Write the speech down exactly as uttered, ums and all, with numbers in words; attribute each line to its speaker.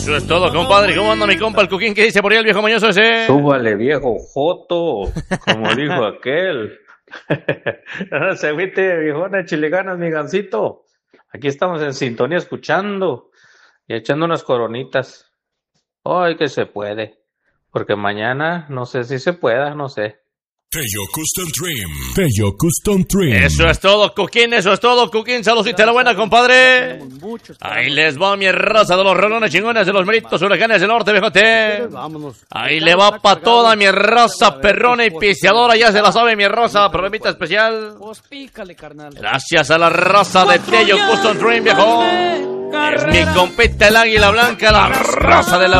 Speaker 1: Eso es todo, compadre. ¿Cómo anda mi compa el Cuquín? ¿Qué dice por ahí el viejo mañoso ese?
Speaker 2: Súbale, viejo joto, como dijo aquel. No se agüite, viejona chileganas, mi gancito. Aquí estamos en sintonía escuchando y echando unas coronitas. Ay, que se puede. Porque mañana no sé si se pueda, no sé.
Speaker 3: Pello Custom Trim. Pello Custom Trim.
Speaker 1: Eso es todo, Cuquín, eso es todo, Cuquín. Saludcita la buena, compadre. Ahí les va mi raza de los rolones chingones de los meritos huracanes del norte, viejote. Ahí le va pa' toda mi raza perrona y piseadora, ya se la sabe mi raza, problemita especial. Gracias a la raza de Pello Custom Trim, viejo. Es mi compita el águila blanca, la raza de la